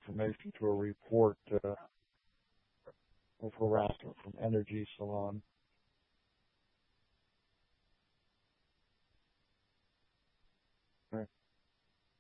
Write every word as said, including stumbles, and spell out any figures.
information to a report uh, of harassment from Energy Salon. Right.